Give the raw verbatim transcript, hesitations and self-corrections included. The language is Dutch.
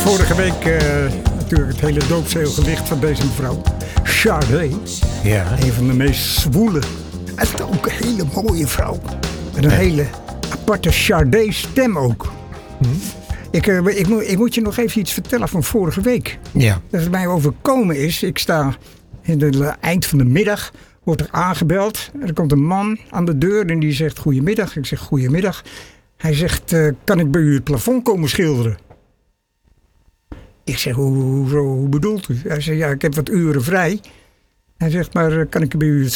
vorige week uh, natuurlijk het hele doopzeilgewicht van deze mevrouw. Sade. Ja. Een van de meest zwoele. En ook een hele mooie vrouw. Met een ja. hele aparte Sade stem ook. Hm? Ik, uh, ik, moet, ik moet je nog even iets vertellen van vorige week. Ja. Dat het mij overkomen is. Ik sta in het eind van de middag. Wordt er aangebeld. Er komt een man aan de deur en die zegt goedemiddag. Ik zeg goedemiddag. Hij zegt, uh, kan ik bij u het plafond komen schilderen? Ik zeg, hoe, hoe, hoe bedoelt u? Hij zegt, ja, ik heb wat uren vrij. Hij zegt, maar kan ik bij u het